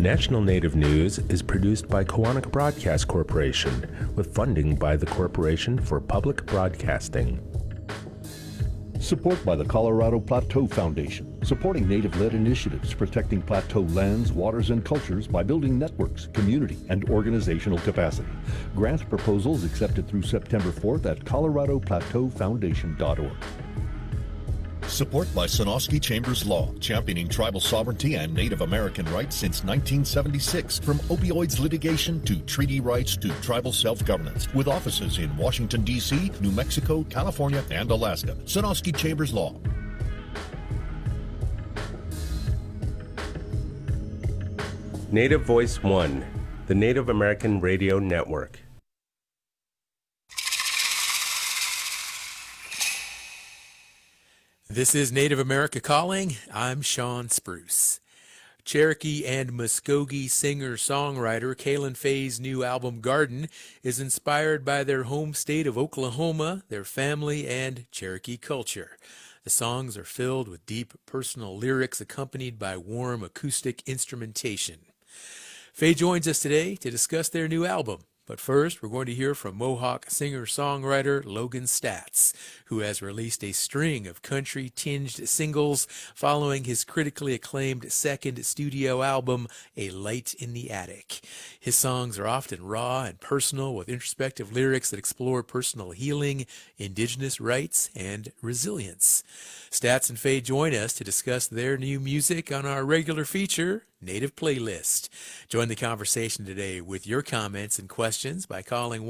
National Native News is produced by Koahnic Broadcast Corporation with funding by the Corporation for Public Broadcasting. Support by the Colorado Plateau Foundation, supporting Native-led initiatives protecting plateau lands, waters, and cultures by building networks, community, and organizational capacity. Grant proposals accepted through September 4th at coloradoplateaufoundation.org. Support by Sonosky Chambers Law, championing tribal sovereignty and Native American rights since 1976. From opioids litigation to treaty rights to tribal self-governance. With offices in Washington, D.C., New Mexico, California, and Alaska. Sonosky Chambers Law. Native Voice One, the Native American Radio Network. This is Native America Calling. I'm Sean Spruce. Cherokee and Muskogee singer-songwriter Kaylin Faye's new album Garden is inspired by their home state of Oklahoma, their family, and Cherokee culture. The songs are filled with deep personal lyrics accompanied by warm acoustic instrumentation. Faye joins us today to discuss their new album. But first, we're going to hear from Mohawk singer-songwriter Logan Staats, who has released a string of country-tinged singles following his critically acclaimed second studio album, A Light in the Attic. His songs are often raw and personal, with introspective lyrics that explore personal healing, indigenous rights, and resilience. Staats and Faye join us to discuss their new music on our regular feature, Native Playlist. Join the conversation today with your comments and questions by calling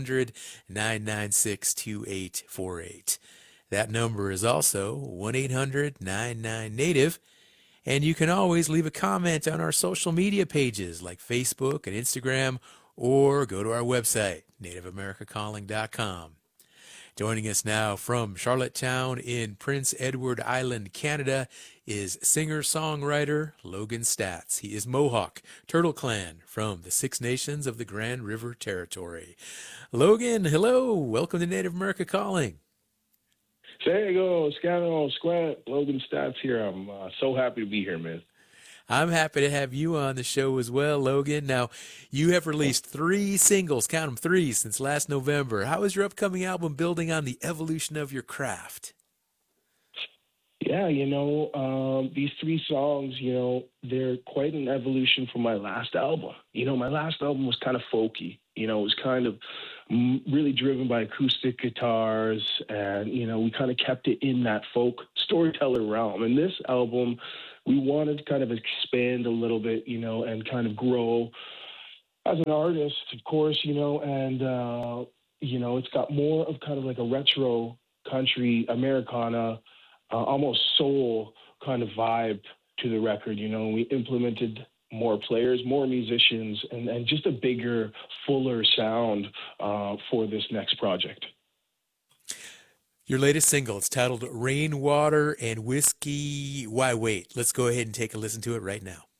1-800-996-2848. That number is also 1-800-99-NATIVE. And you can always leave a comment on our social media pages like Facebook and Instagram, or go to our website, nativeamericacalling.com. Joining us now from Charlottetown in Prince Edward Island, Canada, is singer-songwriter Logan Staats. He is Mohawk, Turtle Clan from the Six Nations of the Grand River Territory. Logan, hello. Welcome to Native America Calling. There you go, Scano, Squat, Logan Staats here. I'm so happy to be here, man. I'm happy to have you on the show as well, Logan. Now, you have released 3 singles, count them 3, since last November. How is your upcoming album building on the evolution of your craft? Yeah, these 3 songs, they're quite an evolution from my last album. My last album was kind of folky. It was kind of really driven by acoustic guitars, and, we kind of kept it in that folk storyteller realm. And this album, we wanted to kind of expand a little bit, and kind of grow as an artist, of course, and, it's got more of kind of like a retro country Americana, almost soul kind of vibe to the record. We implemented more players, more musicians, and just a bigger, fuller sound for this next project. Your latest single, it's titled Rainwater and Whiskey. Why wait? Let's go ahead and take a listen to it right now.